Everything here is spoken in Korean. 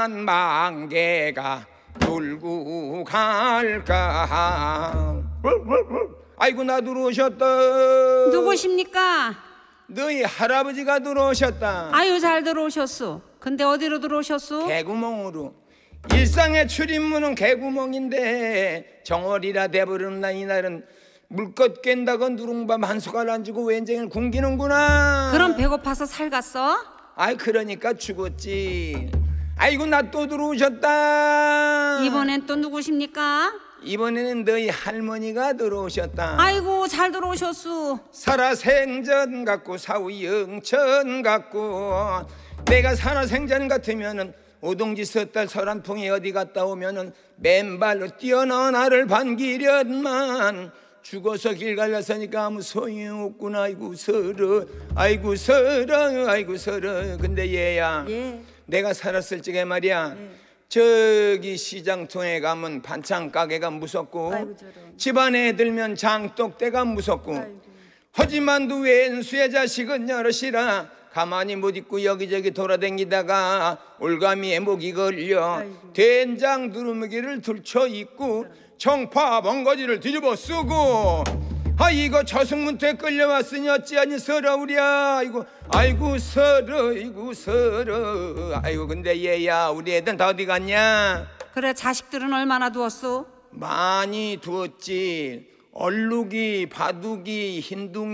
한 만개가 돌고 갈까. 아이고 나 들어오셨다. 누구십니까? 너희 할아버지가 들어오셨다. 아유 잘 들어오셨소. 근데 어디로 들어오셨소? 개구멍으로. 일상의 출입문은 개구멍인데 정월이라 돼버리는 날 이날은 물것 깬다고 누룽밥 한 숟갈 안 주고 왼쟁이를 굶기는구나. 그럼 배고파서 살갔어? 아이 그러니까 죽었지. 아이고 나 또 들어오셨다. 이번엔 또 누구십니까? 이번에는 너희 할머니가 들어오셨다. 아이고 잘 들어오셨소. 살아생전 같고 사후영천 같고. 내가 살아생전 같으면은 오동지 섣달 설한풍이 어디 갔다 오면은 맨발로 뛰어나와 나를 반기련만 죽어서 길 갈라서니까 아무 소용없구나. 아이고 서러 아이고 서러 아이고 서러. 근데 얘야 내가 살았을 적에 말이야 저기 시장통에 가면 반찬 가게가 무섭고 집안에 들면 장독대가 무섭고 하지만 또 왼수의 자식은 여럿이라 가만히 못 있고 여기저기 돌아다니다가 올가미에 목이 걸려 된장 두루무기를 들쳐 입고 청파 벙거지를 뒤집어 쓰고 아 이거 저승문태 끌려왔으니 어찌하니 서러우랴. 아이고 서러 아이고 서러. 아이고 근데 얘야 우리 애들 다 어디 갔냐? 그래 자식들은 얼마나 두었소? 많이 두었지. 얼룩이 바둑이 흰둥이